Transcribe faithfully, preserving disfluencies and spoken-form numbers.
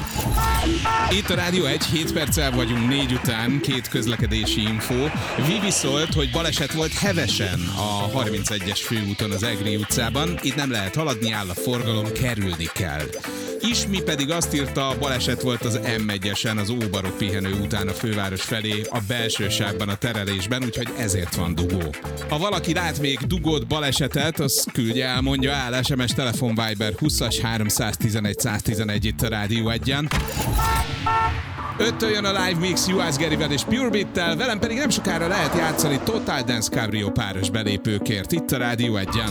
Itt a Rádió egy, hét perccel vagyunk négy után, két közlekedési info. Vivi szólt, hogy baleset volt Hevesen a harmincegyes főúton az Egri utcában. Itt nem lehet haladni, áll a forgalom, kerülni kell. Ismi pedig azt írta, baleset volt az em egyesen az Óbarok pihenő után a főváros felé a belső sávban a terelésben, úgyhogy ezért van dugó. Ha valaki lát még dugót, balesetet, az küldje el, mondja el, es em es, telefon, Viber húszas háromszáztizenegy száztizenegy itt a Rádió egyen. Öttől jön a live mix Juhász Gerivel és Pure Beat-tel, velem pedig nem sokára lehet játszani Total Dance Cabrio páros belépőkért itt a Rádió egyen.